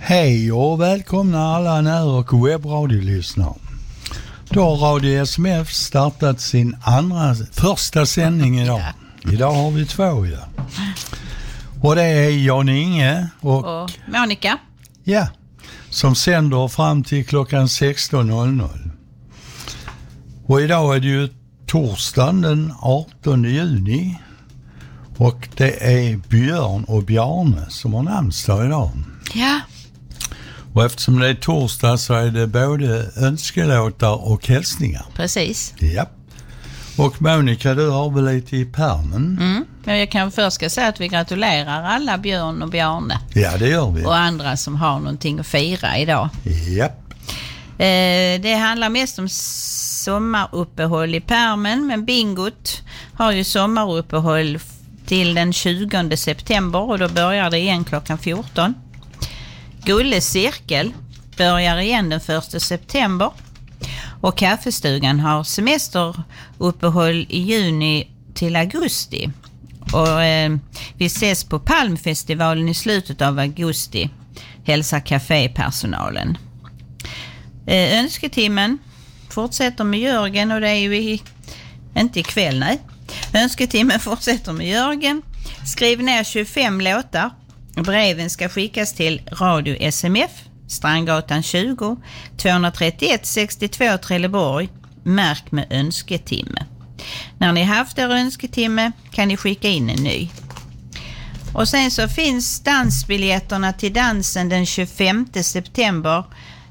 Hej och välkomna alla när- och webbradiolyssnare. Då har Radio SMF startat sin första sändning idag. Idag har vi 2 ju. Och det är Jan Inge och Monica. Ja, som sänder fram till klockan 16.00. Och idag är det ju torsdagen den 18 juni. Och det är Björn och Bjarne som har namnsdag idag. Ja. Och eftersom det är torsdag så är det både önskelåtar och hälsningar. Precis. Ja. Och Monica, du har väl lite i pärmen? Men jag kan först ska säga att vi gratulerar alla Björn och Bjarne. Ja, det gör vi. Och andra som har någonting att fira idag. Ja. Det handlar mest om sommaruppehåll i pärmen, men Bingot har ju sommaruppehåll till den 20 september och då börjar det igen klockan 14. Gulles cirkel börjar igen den 1 september och kaffestugan har semesteruppehåll i juni till augusti. Och vi ses på Palmfestivalen i slutet av augusti, hälsar kafépersonalen. Önsketimmen fortsätter med Jörgen och det är ju inte ikväll, nej. Önsketimmen fortsätter med Jörgen. Skriv ner 25 låtar. Breven ska skickas till Radio SMF, Strandgatan 20, 231 62 Trelleborg. Märk med önsketimme. När ni haft er önsketimme kan ni skicka in en ny. Och sen så finns dansbiljetterna till dansen den 25 september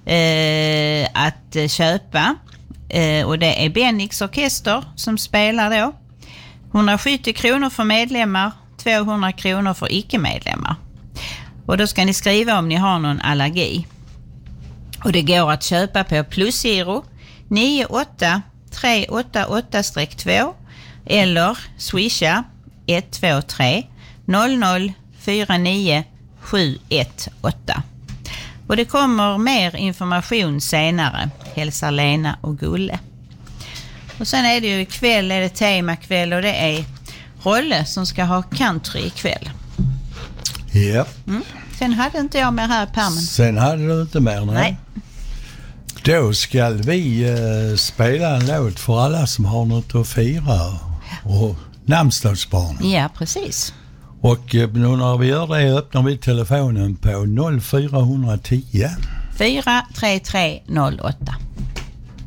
att köpa. Och det är Bennix orkester som spelar då. 170 kronor för medlemmar, 200 kronor för icke-medlemmar. Och då ska ni skriva om ni har någon allergi. Och det går att köpa på plusgiro 98388-2 eller swisha 123 00 49 718. Och det kommer mer information senare, hälsar Lena och Gulle. Och sen är det ju ikväll är det temakväll och det är Rolle som ska ha country ikväll. Ja. Sen hade inte jag mer här i pärmen. Sen hade du inte mer, nej. Då ska vi spela en låt för alla som har något att fira och namnsdagsbarn. Ja, precis. Och nu när vi gör det öppnar vi telefonen på 0410 43308.